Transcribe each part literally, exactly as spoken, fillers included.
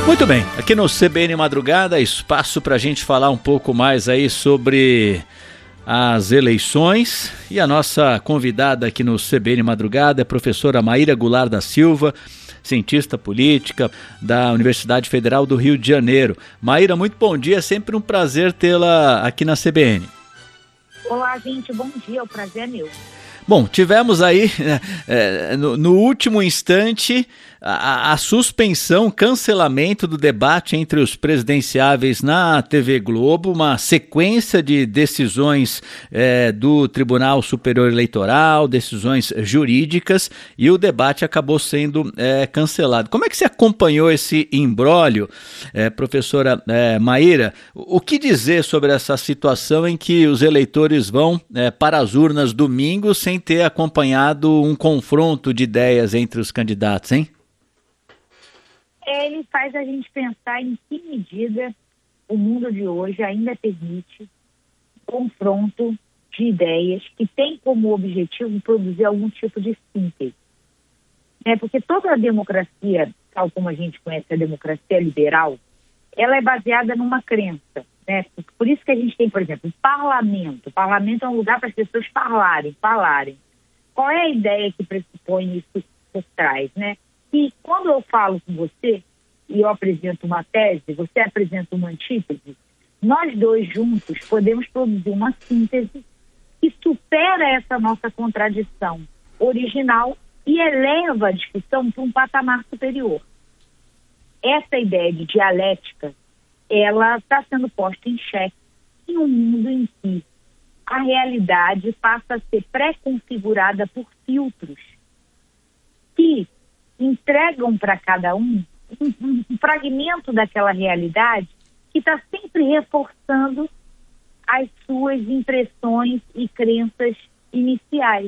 Muito bem, aqui no C B N Madrugada, espaço para a gente falar um pouco mais aí sobre as eleições. E a nossa convidada aqui no C B N Madrugada é a professora Maíra Goulart da Silva, cientista política da Universidade Federal do Rio de Janeiro. Maíra, muito bom dia, é sempre um prazer tê-la aqui na C B N. Olá, gente, bom dia, o prazer é meu. Bom, tivemos aí é, no, no último instante a, a suspensão, cancelamento do debate entre os presidenciáveis na T V Globo, uma sequência de decisões é, do Tribunal Superior Eleitoral, decisões jurídicas, e o debate acabou sendo é, cancelado. Como é que você acompanhou esse imbróglio, é, professora é, Maíra? O que dizer sobre essa situação em que os eleitores vão é, para as urnas domingo sem ter acompanhado um confronto de ideias entre os candidatos, hein? Ele faz a gente pensar em que medida o mundo de hoje ainda permite confronto de ideias que tem como objetivo produzir algum tipo de síntese. É, porque toda a democracia, tal como a gente conhece a democracia liberal, ela é baseada numa crença. Né? Por isso que a gente tem, por exemplo, o parlamento. O parlamento é um lugar para as pessoas falarem, falarem. Qual é a ideia que pressupõe isso por trás, né? E quando eu falo com você e eu apresento uma tese, você apresenta uma antítese, nós dois juntos podemos produzir uma síntese que supera essa nossa contradição original e eleva a discussão para um patamar superior. Essa ideia de dialética, ela está sendo posta em xeque em um mundo em que a realidade passa a ser pré-configurada por filtros que entregam para cada um um, um fragmento daquela realidade que está sempre reforçando as suas impressões e crenças iniciais.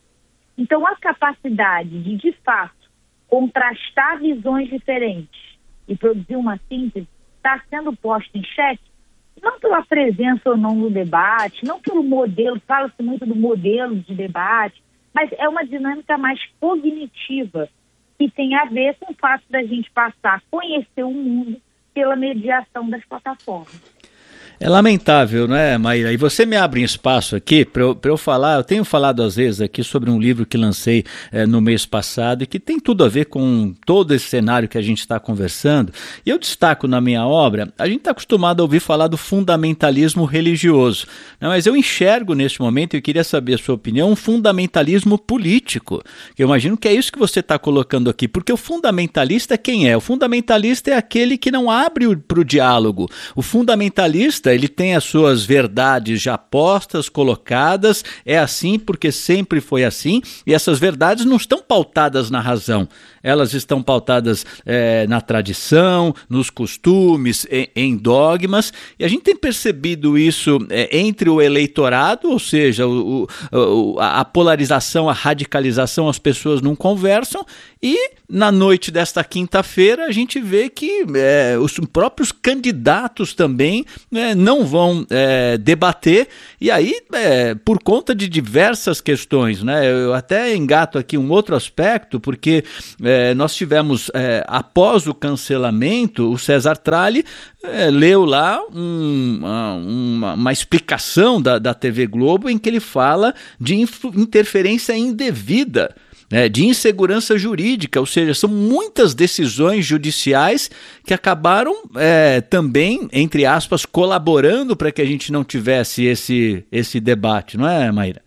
Então, a capacidade de, de fato, contrastar visões diferentes e produzir uma síntese está sendo posta em xeque, não pela presença ou não no debate, não pelo modelo, fala-se muito do modelo de debate, mas é uma dinâmica mais cognitiva, que tem a ver com o fato da gente passar a conhecer o mundo pela mediação das plataformas. É lamentável, não é, Maíra? E você me abre um espaço aqui para eu, eu falar, eu tenho falado às vezes aqui sobre um livro que lancei é, no mês passado e que tem tudo a ver com todo esse cenário que a gente está conversando. E eu destaco na minha obra, a gente está acostumado a ouvir falar do fundamentalismo religioso, né? Mas eu enxergo neste momento, e eu queria saber a sua opinião, um fundamentalismo político. Eu imagino que é isso que você está colocando aqui, porque o fundamentalista quem é? O fundamentalista é aquele que não abre para o diálogo. O fundamentalista ele tem as suas verdades já postas, colocadas, é assim porque sempre foi assim, e essas verdades não estão pautadas na razão, elas estão pautadas é, na tradição, nos costumes, em, em dogmas, e a gente tem percebido isso é, entre o eleitorado, ou seja, o, o, a polarização, a radicalização, as pessoas não conversam, e na noite desta quinta-feira a gente vê que é, os próprios candidatos também é, não vão é, debater, e aí é, por conta de diversas questões, né? Eu até engato aqui um outro aspecto, porque é, nós tivemos, é, após o cancelamento, o César Tralli é, leu lá um, uma, uma explicação da, da T V Globo em que ele fala de interferência indevida, né, de insegurança jurídica, ou seja, são muitas decisões judiciais que acabaram é, também, entre aspas, colaborando para que a gente não tivesse esse, esse debate, não é, Maíra?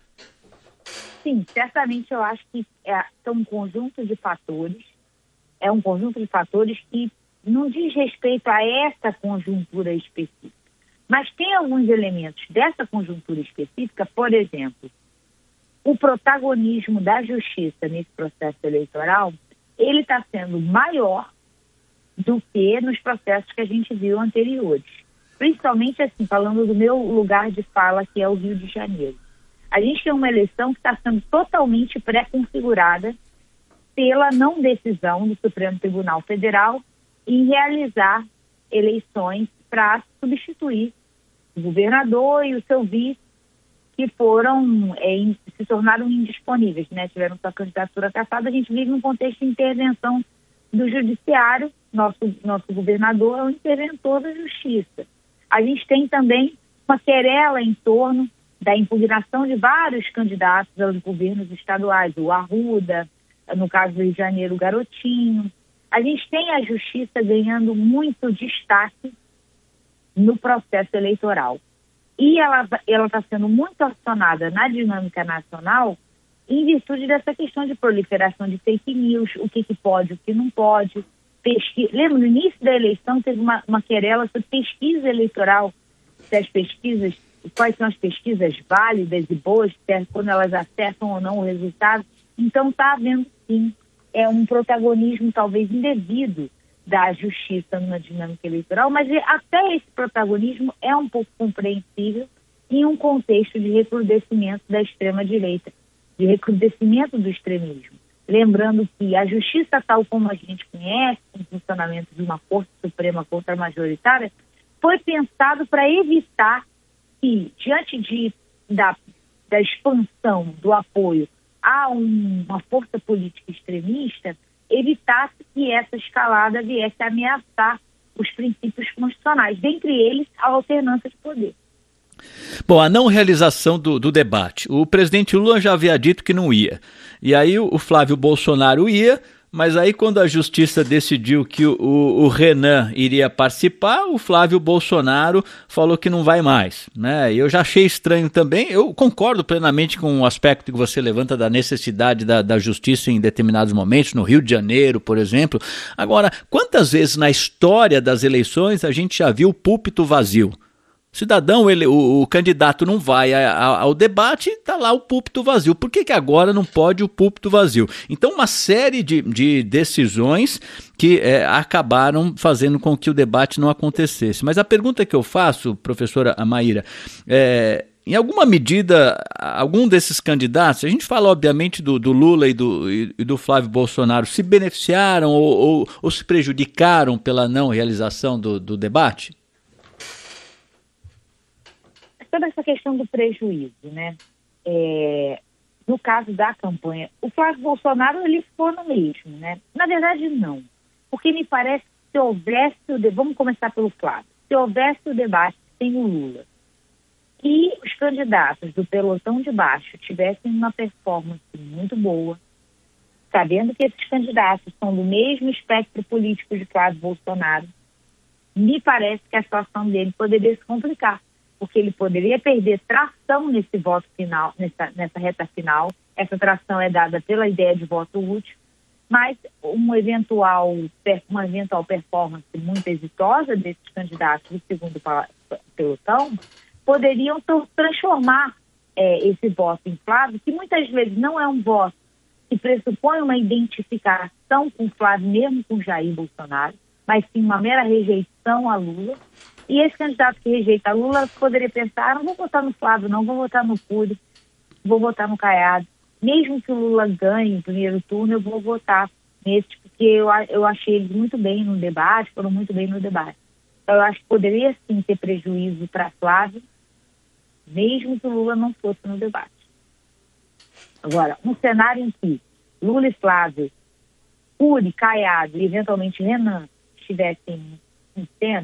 Sim, certamente eu acho que é, são um conjunto de fatores, é um conjunto de fatores que não diz respeito a essa conjuntura específica, mas tem alguns elementos dessa conjuntura específica, por exemplo, o protagonismo da justiça nesse processo eleitoral, ele está sendo maior do que nos processos que a gente viu anteriores. Principalmente, assim, falando do meu lugar de fala, que é o Rio de Janeiro. A gente tem uma eleição que está sendo totalmente pré-configurada pela não decisão do Supremo Tribunal Federal em realizar eleições para substituir o governador e o seu vice, que foram, é, se tornaram indisponíveis, né? Tiveram sua candidatura cassada. A gente vive num contexto de intervenção do judiciário nosso, nosso governador é o interventor da justiça. A gente tem também uma querela em torno da impugnação de vários candidatos aos governos estaduais, o Arruda, no caso do Rio de Janeiro, o Garotinho. A gente tem a justiça ganhando muito destaque no processo eleitoral. E ela está sendo muito acionada na dinâmica nacional em virtude dessa questão de proliferação de fake news, o que, que pode, o que não pode. Pesquisa. Lembra, no início da eleição teve uma, uma querela sobre pesquisa eleitoral, se as pesquisas, quais são as pesquisas válidas e boas, quando elas acertam ou não o resultado. Então está havendo, sim, é um protagonismo talvez indevido da justiça numa dinâmica eleitoral, mas até esse protagonismo é um pouco compreensível em um contexto de recrudescimento da extrema-direita, de recrudescimento do extremismo. Lembrando que a justiça, tal como a gente conhece, o funcionamento de uma Corte Suprema contra-majoritária, foi pensado para evitar que, diante de, da, da expansão do apoio a um, uma força política extremista, evitasse que essa escalada viesse a ameaçar os princípios constitucionais, dentre eles a alternância de poder. Bom, a não realização do, do debate. O presidente Lula já havia dito que não ia. E aí o, o Flávio Bolsonaro ia, mas aí quando a justiça decidiu que o, o Renan iria participar, o Flávio Bolsonaro falou que não vai mais, né? Eu já achei estranho também. Eu concordo plenamente com o aspecto que você levanta da necessidade da, da justiça em determinados momentos, no Rio de Janeiro, por exemplo. Agora, quantas vezes na história das eleições a gente já viu o púlpito vazio? Cidadão, ele, o, o candidato não vai a, a, ao debate, está lá o púlpito vazio. Por que que agora não pode o púlpito vazio? Então, uma série de, de decisões que é, acabaram fazendo com que o debate não acontecesse. Mas a pergunta que eu faço, professora Maíra, é... em alguma medida, algum desses candidatos, a gente fala obviamente do, do Lula e do, e do Flávio Bolsonaro, se beneficiaram ou, ou, ou se prejudicaram pela não realização do, do debate? Sobre essa questão do prejuízo, né? É, no caso da campanha, o Flávio Bolsonaro, ele ficou no mesmo, né? Na verdade, não. Porque me parece que se houvesse, o de... vamos começar pelo Flávio, se houvesse o debate sem o Lula e os candidatos do pelotão de baixo tivessem uma performance muito boa, sabendo que esses candidatos são do mesmo espectro político de Flávio Bolsonaro, me parece que a situação dele poderia se complicar, porque ele poderia perder tração nesse voto final, nessa, nessa reta final. Essa tração é dada pela ideia de voto útil, mas um eventual, uma eventual performance muito exitosa desses candidatos do segundo pelotão poderiam transformar é, esse voto em Flávio, que muitas vezes não é um voto que pressupõe uma identificação com Flávio, mesmo com Jair Bolsonaro, mas sim uma mera rejeição a Lula. E esse candidato que rejeita Lula poderia pensar, não vou votar no Flávio, não, vou votar no Cury, vou votar no Caiado. Mesmo que o Lula ganhe o primeiro turno, eu vou votar nesse, porque eu, eu achei eles muito bem no debate, foram muito bem no debate. Então, eu acho que poderia sim ter prejuízo para Flávio, mesmo que o Lula não fosse no debate. Agora, um cenário em que Lula e Flávio, Cury, Caiado e eventualmente Renan estivessem em cena,